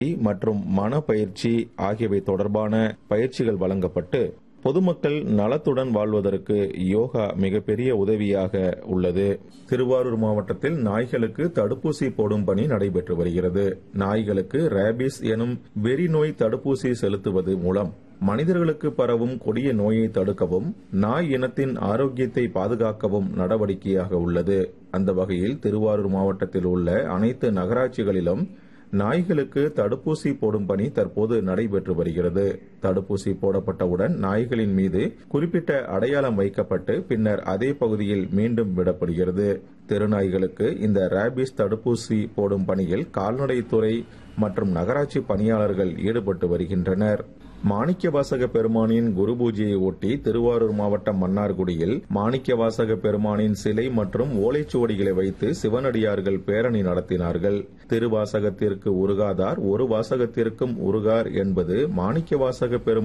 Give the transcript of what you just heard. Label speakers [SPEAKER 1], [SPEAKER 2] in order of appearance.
[SPEAKER 1] மற்றும் மனப்பயிற்சி ஆகியவை தொடர்பான பயிற்சிகள் வழங்கப்பட்டு பொதுமக்கள் நலத்துடன் வாழ்வதற்கு யோகா மிகப்பெரிய உதவியாக உள்ளது. திருவாரூர் மாவட்டத்தில் நாய்களுக்கு தடுப்பூசி போடும் பணி நடைபெற்று வருகிறது. நாய்களுக்கு ரேபிஸ் எனும் வெறி நோய் தடுப்பூசி செலுத்துவது மூலம் மனிதர்களுக்கு பரவும் கொடிய நோயை தடுக்கவும் நாய் இனத்தின் ஆரோக்கியத்தை பாதுகாக்கவும் நடவடிக்கையாக உள்ளது. அந்த வகையில் திருவாரூர் மாவட்டத்தில் உள்ள அனைத்து நகராட்சிகளிலும் நாய்களுக்கு தடுப்பூசி போடும் பணி தற்போது நடைபெற்று வருகிறது. தடுப்பூசி போடப்பட்டவுடன் நாய்களின் மீது குறிப்பிட்ட அடையாளம் வைக்கப்பட்டு பின்னர் அதே பகுதியில் மீண்டும் விடப்படுகிறது. தெருநாய்களுக்கு இந்த ரேபிஸ் தடுப்பூசி போடும் பணியில் கால்நடைத்துறை மற்றும் நகராட்சி பணியாளர்கள் ஈடுபட்டு வருகின்றனர். மாணிக்கவாசக பெருமானின் குரு பூஜையை ஒட்டி திருவாரூர் மாவட்டம் மன்னார்குடியில் மாணிக்கவாசக பெருமானின் சிலை மற்றும் ஓலைச்சுவடிகளை வைத்து சிவனடியார்கள் பேரணி நடத்தினார்கள். திருவாசகத்திற்கு உருகாதார் ஒரு வாசகத்திற்கும் உருகார் என்பது மாணிக்கவாசக பெருமான்